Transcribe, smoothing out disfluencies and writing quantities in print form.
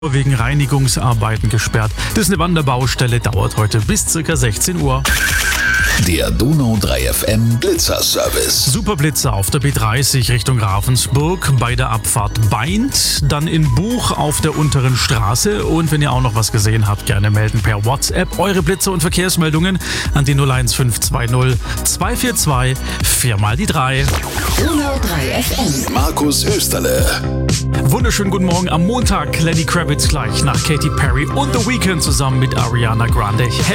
wegen Reinigungsarbeiten gesperrt. Das ist eine Wanderbaustelle, dauert heute bis ca. 16 Uhr. Der Donau 3 FM Blitzerservice. Super Blitzer auf der B30 Richtung Ravensburg bei der Abfahrt Baindt, dann in Buch auf der unteren Straße. Und wenn ihr auch noch was gesehen habt, gerne melden per WhatsApp eure Blitzer und Verkehrsmeldungen an die 01520 242 4 mal die 3. Donau 3 FM. Markus Österle. Wunderschönen guten Morgen am Montag. Lenny Kravitz gleich nach Katy Perry und The Weeknd zusammen mit Ariana Grande.